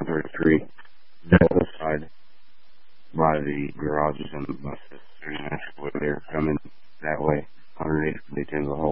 133. That whole side, a lot of the garages and the buses, 39 they're coming that way. 108 they tend to the whole